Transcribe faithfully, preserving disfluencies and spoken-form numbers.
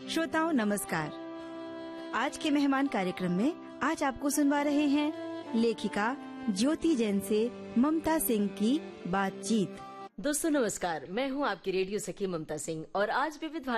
श्रोताओं नमस्कार। आज के मेहमान कार्यक्रम में आज आपको सुनवा रहे हैं लेखिका ज्योति जैन से ममता सिंह की बातचीत। दोस्तों नमस्कार, मैं हूं आपकी रेडियो सखी ममता सिंह और आज विविध